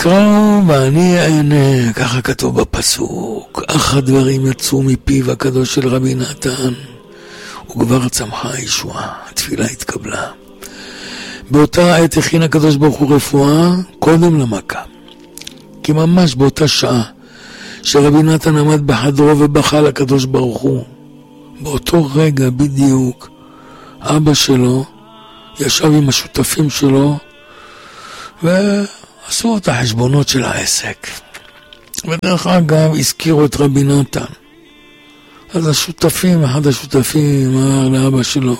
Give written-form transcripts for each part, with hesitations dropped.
יקרא ואני אענה, ככה כתוב בפסוק. אך הדברים יצאו מפיו הקדוש של רבי נתן, וכבר צמחה הישועה, התפילה התקבלה. באותה עת הכין הקדוש ברוך הוא רפואה קודם למכה, כי ממש באותה שעה שרבי נתן עמד בחדרו ובכה לקדוש ברוך הוא, באותו רגע בדיוק אבא שלו ישב עם השותפים שלו ועשו את החשבונות של העסק. ודרך אגב הזכירו את רבי נתן. אז אחד השותפים אמר לאבא שלו,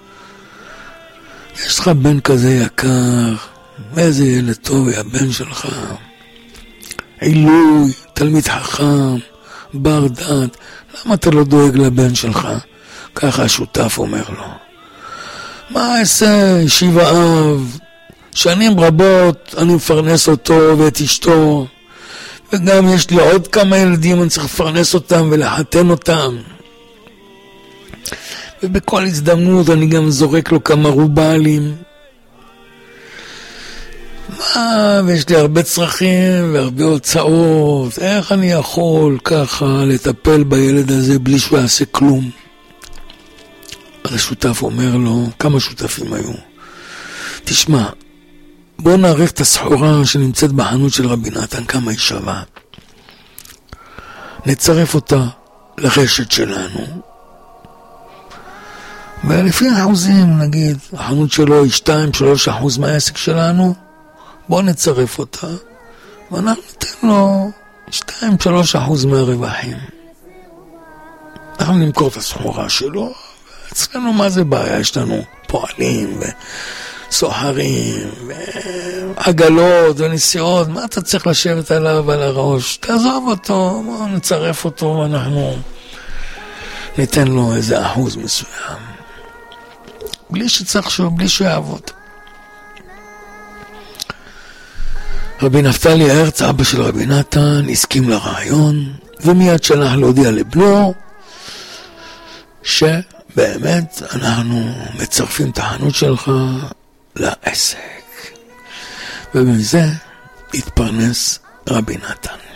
יש לך בן כזה יקר, איזה ילד טוב היה בן שלך, עילוי, תלמיד חכם, בר דעת, למה אתה לא דואג לבן שלך? ככה השותף אומר לו. מה אעשה, ישיבה אב, שנים רבות אני מפרנס אותו ואת אשתו, וגם יש לי עוד כמה ילדים, אני צריך לפרנס אותם ולחתן אותם. ובכל הזדמנות אני גם זורק לו כמה רובלים. ויש לי הרבה צרכים והרבה הוצאות, איך אני יכול ככה לטפל בילד הזה בלי שהוא יעשה כלום? אז השותף אומר לו, כמה שותפים היו? תשמע, בוא נערך את הסחורה שנמצאת בחנות של רבי נתן, כמה היא שווה. נצרף אותה לרשת שלנו. ולפי האחוזים, נגיד, החנות שלו היא 2-3% מהעסק שלנו, בוא נצרף אותה, ואנחנו ניתן לו 2-3% מהרווחים. אנחנו נמכור את הסחורה שלו, אצלנו מה זה בעיה? יש לנו פועלים וסוחרים ועגלות ונסיעות, מה אתה צריך לשבת עליו על הראש? תעזוב אותו, בוא נצרף אותו ואנחנו ניתן לו איזה אחוז מסוים. בלי שהוא יעבוד. רבי נפתלי הרץ, אבא של רבי נתן, הסכים לרעיון, ומיד שלח להודיע לבנו, שבאמת אנחנו מצרפים את החנות שלך לעסק. ובמזה התפרנס רבי נתן.